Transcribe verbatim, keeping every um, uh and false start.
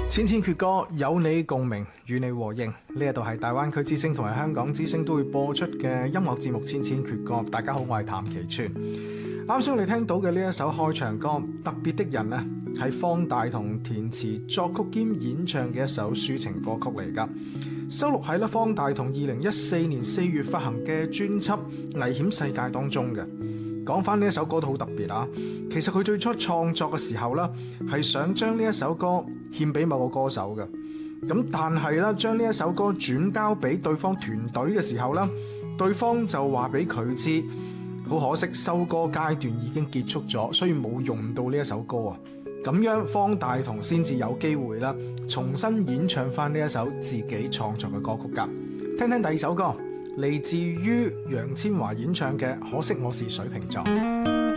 千千闕歌，有你共鳴，與你和應。呢一度係大灣區之聲同埋香港之聲都會播出嘅音樂節目《千千闕歌》。大家好，我係譚其川。啱先我哋聽到嘅呢一首開場歌《特別的人》呢，係方大同填詞作曲兼演唱嘅一首抒情歌曲嚟噶，收錄喺咧方大同二零一四年四月發行嘅專輯《危險世界》當中嘅。講翻呢一首歌都好特別啊！其實佢最初創作嘅時候呢，係想將呢一首歌獻俾某個歌手嘅。咁但係咧，將呢一首歌轉交俾對方團隊嘅時候呢，對方就話俾佢知，好可惜收歌階段已經結束咗，所以冇用到呢一首歌啊。咁樣方大同先至有機會啦，重新演唱翻呢一首自己創作嘅歌曲噶。聽聽第二首歌，嚟自於楊千嬅演唱嘅《可惜我是水瓶座》。